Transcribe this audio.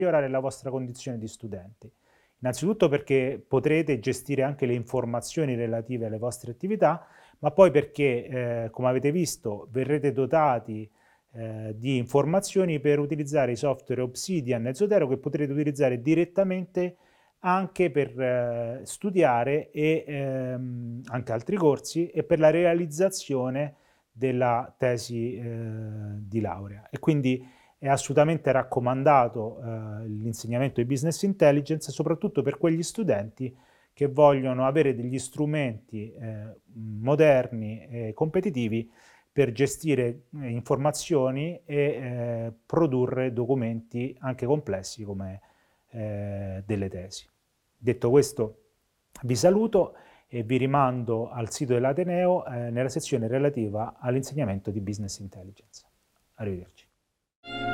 migliorare la vostra condizione di studenti. Innanzitutto perché potrete gestire anche le informazioni relative alle vostre attività, ma poi perché, come avete visto, verrete dotati di informazioni per utilizzare i software Obsidian e Zotero che potrete utilizzare direttamente anche per studiare e anche altri corsi e per la realizzazione della tesi di laurea. E quindi è assolutamente raccomandato l'insegnamento di business intelligence, soprattutto per quegli studenti che vogliono avere degli strumenti moderni e competitivi per gestire informazioni e produrre documenti anche complessi come delle tesi. Detto questo, vi saluto e vi rimando al sito dell'Ateneo nella sezione relativa all'insegnamento di business intelligence. Arrivederci.